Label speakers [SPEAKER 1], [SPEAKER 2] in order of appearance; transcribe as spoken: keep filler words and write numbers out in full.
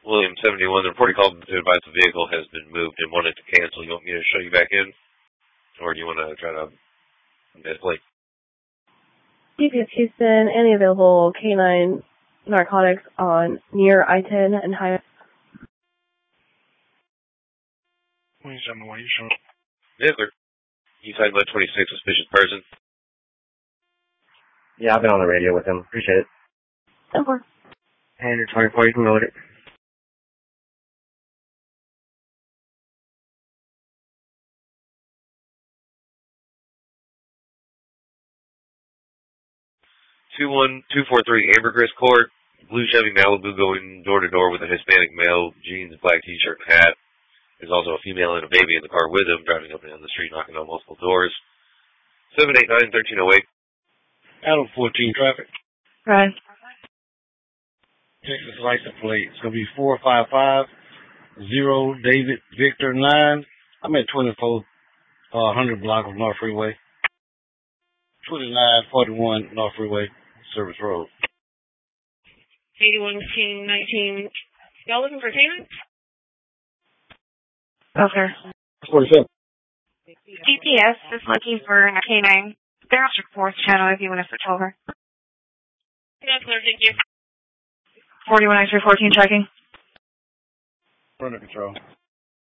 [SPEAKER 1] William seventy-one, the reporting called to advise the vehicle has been moved and wanted to cancel. You want me to show you back in? Or do you want to try to misplay?
[SPEAKER 2] D P S Houston, any available K nine narcotics on near I ten and high.
[SPEAKER 3] What are you showing me? What are you showing?
[SPEAKER 1] Yeah, clear. You talking about twenty-six, suspicious person?
[SPEAKER 4] Yeah, I've been on the radio with him. Appreciate it.
[SPEAKER 2] Over.
[SPEAKER 4] And you're twenty-four, you can load it.
[SPEAKER 1] two one two four three Ambergris Court. Blue Chevy Malibu going door to door with a Hispanic male, jeans, black t-shirt, and hat. There's also a female and a baby in the car with him, driving up and down the street, knocking on multiple doors. seven eight nine, one three oh eight.
[SPEAKER 3] Adam fourteen traffic.
[SPEAKER 2] Right.
[SPEAKER 3] Texas license plate. It's going to be four five five zero David Victor nine. I'm at twenty-four hundred block of North Freeway. twenty-nine forty-one North Freeway, Service Road.
[SPEAKER 5] eighty-one fifteen nineteen. Y'all looking for payment?
[SPEAKER 2] Okay.
[SPEAKER 3] forty-seven.
[SPEAKER 5] D P S is looking for a K nine. They're on your fourth channel if you want to switch over. Yeah, clear, thank you.
[SPEAKER 2] forty-one X three fourteen checking.
[SPEAKER 3] Under control.